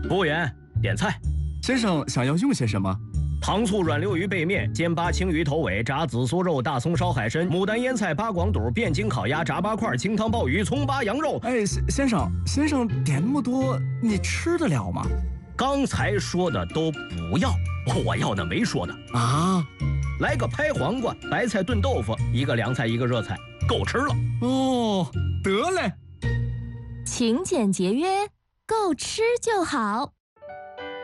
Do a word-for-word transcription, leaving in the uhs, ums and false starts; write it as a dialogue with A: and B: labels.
A: 服务员，点菜。
B: 先生想要用些什么？
A: 糖醋软溜鱼背面、煎八青鱼头尾、炸紫苏肉、大葱烧海参、牡丹腌菜、八广肚、汴京烤鸭、炸八块、清汤鲍鱼、葱八羊肉。
B: 哎，先先生，先生点那么多，你吃得了吗？
A: 刚才说的都不要，我要的没说的
B: 啊。
A: 来个拍黄瓜、白菜炖豆腐，一个凉菜，一个热菜，够吃了。
B: 哦，得嘞。
C: 勤俭节约，够吃就好。